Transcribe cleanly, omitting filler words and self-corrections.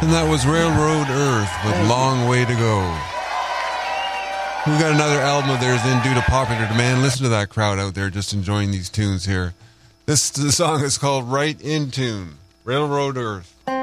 And that was Railroad Earth with Long Way to Go. We've got another album of theirs in due to popular demand. Listen to that crowd out there just enjoying these tunes here. The song is called Right in Tune, Railroad Earth.